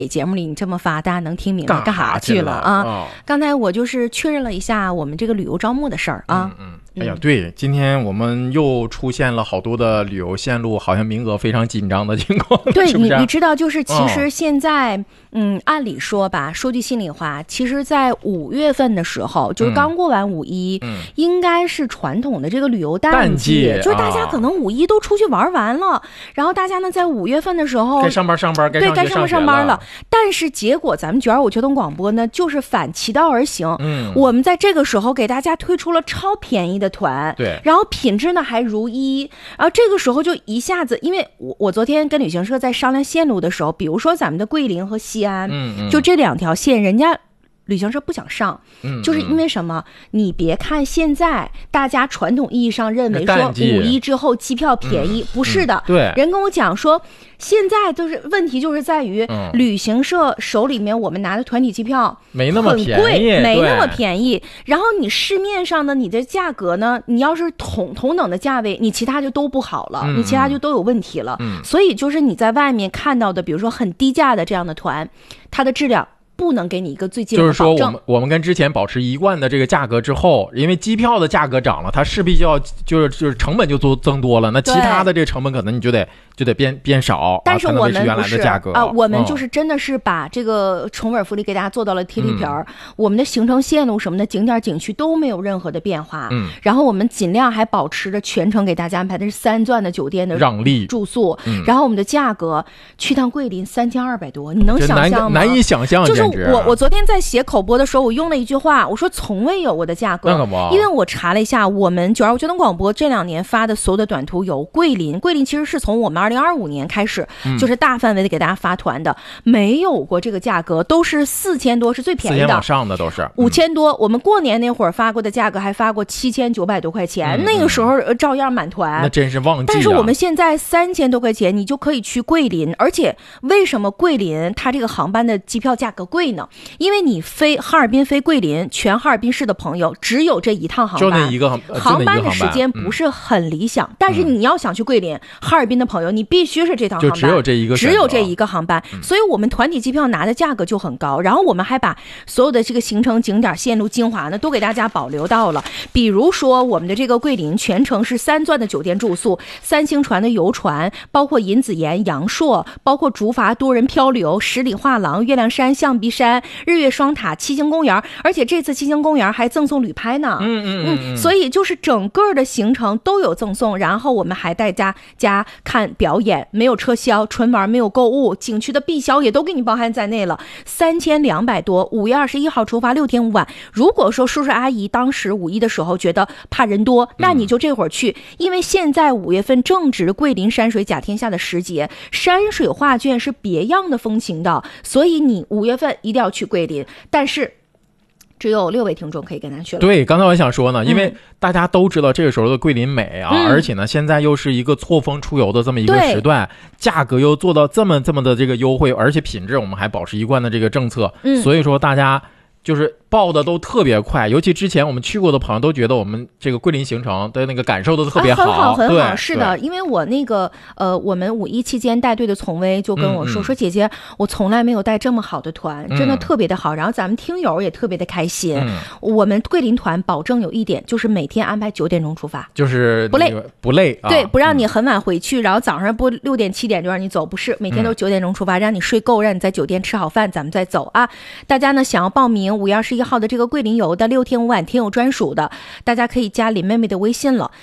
节目里你这么发，大家能听明白干啥去了啊？刚才我就是确认了一下我们这个旅游招募的事儿啊。 哎呀，对，今天我们又出现了好多的旅游线路，好像名额非常紧张的情况。 对， 是不是你知道，就是其实现在，按理说吧，说句心里话，其实，在5月份的时候，就是刚过完5·1，应该是传统的这个旅游淡季，就是大家可能5·1都出去玩完了，然后大家呢在5月份的时候该上班，该上班了。但是结果咱们925交通广播呢，就是反其道而行，我们在这个时候给大家推出了超便宜的团， 对， 然后品质呢还如一，然后这个时候就一下子，因为我昨天跟旅行社在商量线路的时候，比如说咱们的桂林和西安，就这2条线，人家旅行社不想上，就是因为什么？你别看现在大家传统意义上认为说5·1之后机票便宜，不是的， 对， 人跟我讲说，现在就是问题就是在于旅行社手里面我们拿的团体机票没那么便宜， 没那么便宜。然后你市面上的你的价格呢，你要是同等的价位，你其他就都不好了，你其他就都有问题了。所以就是你在外面看到的，比如说很低价的这样的团，它的质量不能给你一个最基本的保证。 就是说我们跟之前保持一贯的这个价格之后，因为机票的价格涨了，它势必就要就是成本就增多了，那其他的这个成本可能你就得变少， 但是我们原来的价格我们就是真的是把这个宠物福利给大家做到了贴地皮儿，我们的行程线路什么的景点景区都没有任何的变化，然后我们尽量还保持着全程给大家安排的是3钻的酒店的让利住宿，然后我们的价格去趟桂林3200多，你能想象吗？ 难以想象， 就是我昨天在写口播的时候，我用了一句话，我说从未有过的价格，因为我查了一下，我们925交通广播这2年发的所有的短途有桂林其实是从我们2025年开始，就是大范围的给大家发团的，没有过这个价格，都是4000多是最便宜的，4000 往上的都是 5000多。我们过年那会儿发过的价格还发过7900多块钱，那个时候照样满团， 那真是旺季。 但是我们现在3000多块钱你就可以去桂林，而且为什么桂林它这个航班的机票价格贵呢？因为你飞哈尔滨飞桂林，全哈尔滨市的朋友只有这一趟航班， 就那一个航班的时间不是很理想，但是你要想去桂林，哈尔滨的朋友你必须是这趟航班， 就只有这一个航班，所以我们团体机票拿的价格就很高，然后我们还把所有的这个行程景点线路精华呢都给大家保留到了，比如说我们的这个桂林全程是3钻的酒店住宿，3星船的游船，包括银子岩、阳朔，包括竹筏多人漂流、十里画廊、月亮山、象鼻山、日月双塔、七星公园，而且这次七星公园还赠送旅拍呢。所以就是整个的行程都有赠送，然后我们还带大家看表演，没有车销，纯玩没有购物，景区的必销也都给你包含在内了，3200多，5月21号出发，6天5晚。如果说叔叔阿姨当时5·1的时候觉得怕人多，那你就这会儿去，因为现在5月份正值桂林山水甲天下的时节，山水画卷是别样的风情的，所以你5月份一定要去桂林，但是只有6位听众可以跟咱去了。 对，刚才我想说呢，因为大家都知道这个时候的桂林美啊，而且呢现在又是一个错峰出游的这么一个时段，价格又做到这么的这个优惠，而且品质我们还保持一贯的这个政策，所以说大家就是报的都特别快，尤其之前我们去过的朋友都觉得我们这个桂林行程的那个感受都特别好， 很好，是的，因为我那个我们5·1期间带队的从薇就跟我说，说姐姐，我从来没有带这么好的团，真的特别的好，然后咱们听友也特别的开心。我们桂林团保证有一点，就是每天安排9点钟出发， 就是不累啊， 对，不让你很晚回去，然后早上不6点7点就让你走，不是，每天都9点钟出发，让你睡够，让你在酒店吃好饭，咱们再走啊。大家呢想要报名5月21号的这个桂林游的6天5晚听友专属的，大家可以加林妹妹的微信了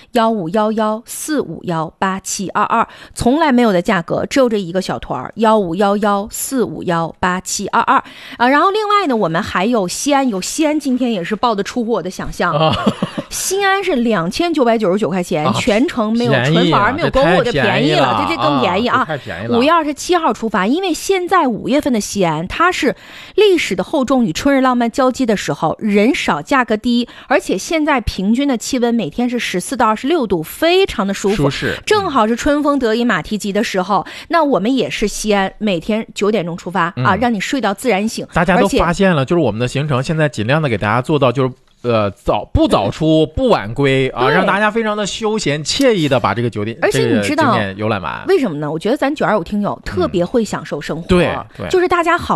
，151145187222，从来没有的价格，只有这一个小团，151145187222啊。然后另外呢，我们还有西安，今天也是报的出乎我的想象，西安是2999块钱，全程没有纯玩没有购物，就便宜了，这更便宜啊！5月27号出发，因为现在5月份的西安，它是历史的厚重与春日浪漫交接的时候，人少价格低，而且现在平均的气温每天是14到26度，非常的舒适，正好是春风得意马蹄疾的时候。那我们也是西安，每天9点钟出发啊，让你睡到自然醒。 大家都发现了，就是我们的行程现在尽量的给大家做到就是不早出不晚归啊，让大家非常的休闲惬意的把这个酒店， 而且你知道游览完。 为什么呢？我觉得咱925听友特别会享受生活， 对， 就是大家好